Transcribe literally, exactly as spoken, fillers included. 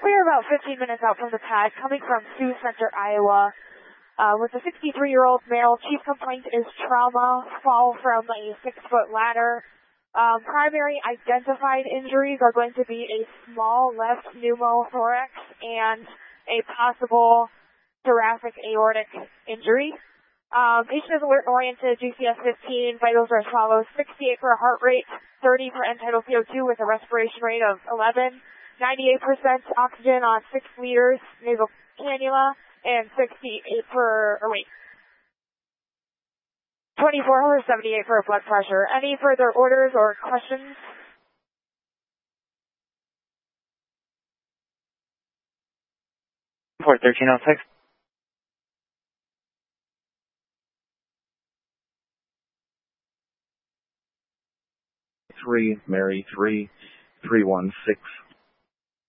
We are about fifteen minutes out from the pad, coming from Sioux Center, Iowa. Uh, with a sixty-three-year-old male, chief complaint is trauma, fall from a six-foot ladder. Um, primary identified injuries are going to be a small left pneumothorax and a possible thoracic aortic injury. Um, patient is alert-oriented, G C S fifteen, vitals are as follows: sixty-eight for a heart rate, thirty for end-tidal C O two with a respiration rate of eleven, ninety-eight percent oxygen on six liters nasal cannula, and sixty-eight for, or wait, twenty-four or seventy-eight for blood pressure. Any further orders or questions? Port thirteen oh six. Three, Mary, three, three one six.